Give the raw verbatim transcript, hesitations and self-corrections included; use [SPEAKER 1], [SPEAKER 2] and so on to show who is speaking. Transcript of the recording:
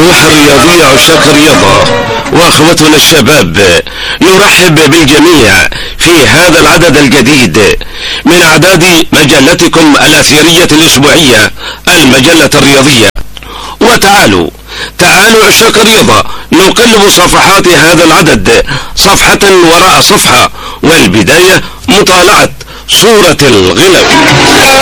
[SPEAKER 1] روح الرياضية عشاق الرياضة واخوتنا الشباب، نرحب بالجميع في هذا العدد الجديد من اعداد مجلتكم الاثيرية الاسبوعية المجلة الرياضية. وتعالوا تعالوا عشاق الرياضة نقلب صفحات هذا العدد صفحة وراء صفحة، والبداية مطالعة صورة الغلو.